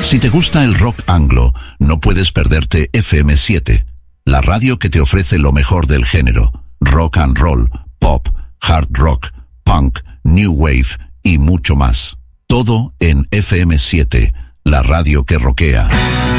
Si te gusta el rock anglo, no puedes perderte FM7, la radio que te ofrece lo mejor del género, rock and roll, pop, hard rock, punk, new wave y mucho más. Todo en FM7, la radio que rockea.